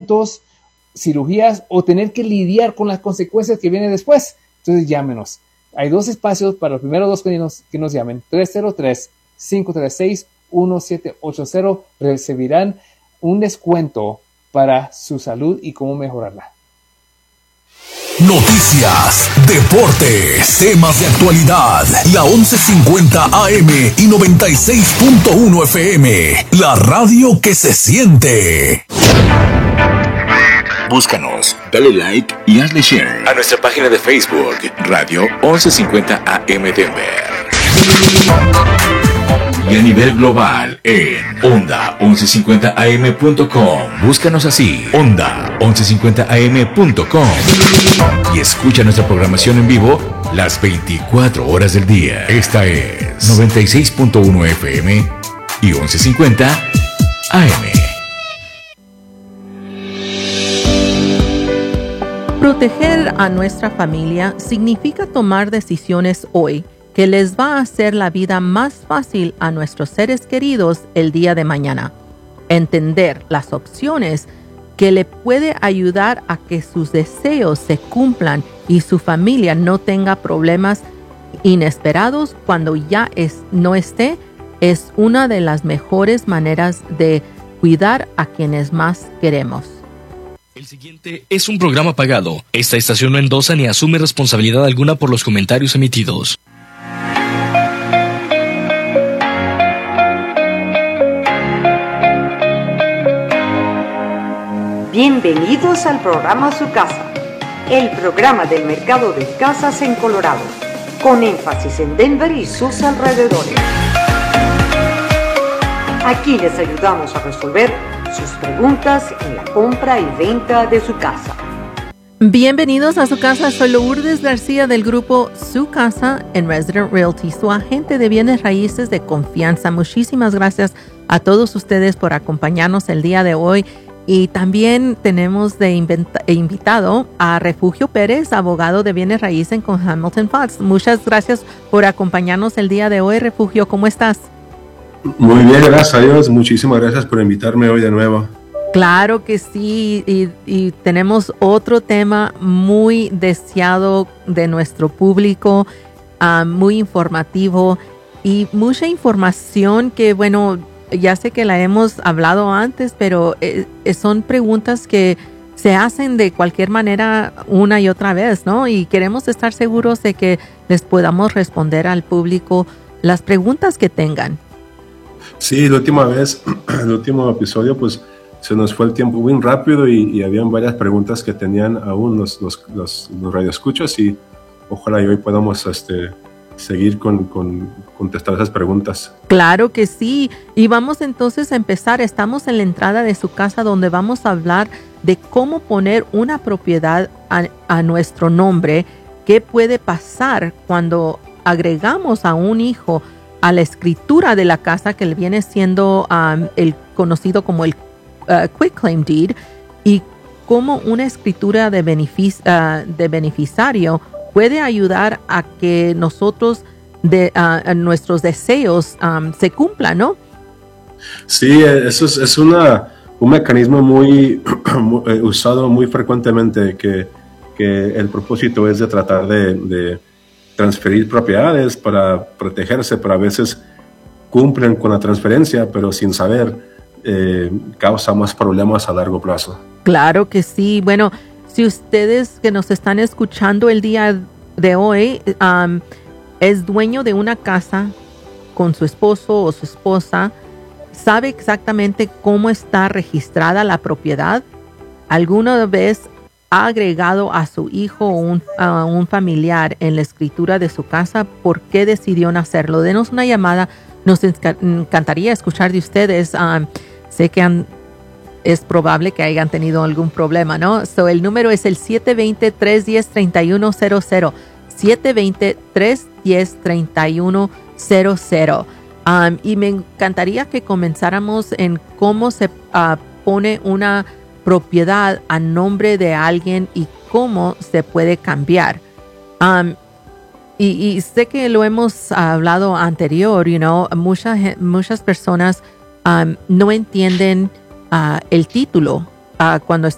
tratamientos, cirugías o tener que lidiar con las consecuencias que vienen después. Entonces llámenos. Hay 2 espacios para los primeros 2 que nos llamen. 303-536-1780. Recibirán un descuento para su salud y cómo mejorarla. Noticias, deportes, temas de actualidad. La 1150 AM y 96.1 FM. La radio que se siente. Búscanos, dale like y hazle share a nuestra página de Facebook, Radio 1150 AM Denver. Y a nivel global en onda1150am.com. Búscanos así, onda1150am.com. Y escucha nuestra programación en vivo las 24 horas del día. Esta es 96.1 FM y 1150 AM. Proteger a nuestra familia significa tomar decisiones hoy que les va a hacer la vida más fácil a nuestros seres queridos el día de mañana. Entender las opciones que le puede ayudar a que sus deseos se cumplan y su familia no tenga problemas inesperados cuando ya no esté, es una de las mejores maneras de cuidar a quienes más queremos. El siguiente es un programa pagado. Esta estación no endosa ni asume responsabilidad alguna por los comentarios emitidos. Bienvenidos al programa Su Casa, el programa del mercado de casas en Colorado, con énfasis en Denver y sus alrededores. Aquí les ayudamos a resolver sus preguntas en la compra y venta de su casa. Bienvenidos a Su Casa. Soy Lourdes García del grupo Su Casa en Resident Realty, su agente de bienes raíces de confianza. Muchísimas gracias a todos ustedes por acompañarnos el día de hoy. Y también tenemos de invitado a Refugio Pérez, abogado de bienes raíces con Hamilton Fox. Muchas gracias por acompañarnos el día de hoy, Refugio. ¿Cómo estás? Muy bien, gracias a Dios. Muchísimas gracias por invitarme hoy de nuevo. Claro que sí, y tenemos otro tema muy deseado de nuestro público, muy informativo y mucha información que, bueno, ya sé que la hemos hablado antes, pero son preguntas que se hacen de cualquier manera una y otra vez, ¿no? Y queremos estar seguros de que les podamos responder al público las preguntas que tengan. Sí, la última vez, el último episodio, pues se nos fue el tiempo muy rápido y habían varias preguntas que tenían aún los radioescuchas y ojalá hoy podamos seguir con contestar esas preguntas. Claro que sí. Y vamos entonces a empezar. Estamos en la entrada de Su Casa donde vamos a hablar de cómo poner una propiedad a nuestro nombre. ¿Qué puede pasar cuando agregamos a un hijo a la escritura de la casa, que viene siendo el conocido como el Quitclaim Deed, y cómo una escritura de beneficiario puede ayudar a que nosotros, nuestros deseos se cumplan, ¿no? Sí, eso es un mecanismo muy usado muy frecuentemente, que el propósito es de tratar de transferir propiedades para protegerse, pero a veces cumplen con la transferencia, pero sin saber, causa más problemas a largo plazo. Claro que sí. Bueno, si ustedes que nos están escuchando el día de hoy es dueño de una casa con su esposo o su esposa, ¿sabe exactamente cómo está registrada la propiedad? ¿Alguna vez ha agregado a su hijo o a un familiar en la escritura de su casa? ¿Por qué decidieron hacerlo? Denos una llamada. Nos encantaría escuchar de ustedes. Sé que es probable que hayan tenido algún problema, ¿no? El número es el 720-310-3100. 720-310-3100. Y me encantaría que comenzáramos en cómo se pone una propiedad a nombre de alguien y cómo se puede cambiar. Y sé que lo hemos hablado anterior, muchas personas no entienden el título cuando